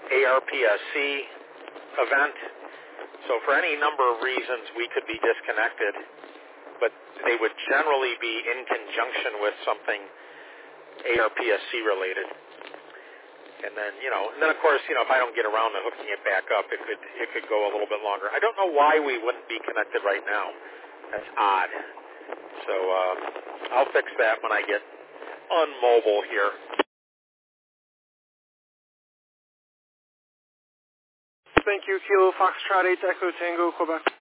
ARPSC event. So for any number of reasons, we could be disconnected, but they would generally be in conjunction with something ARPSC related. And then, of course, if I don't get around to hooking it back up, it could go a little bit longer. I don't know why we wouldn't be connected right now. That's odd. So I'll fix that when I get unmobile here. Thank you, Kilo Foxtrot 8 Echo Tango, Quebec.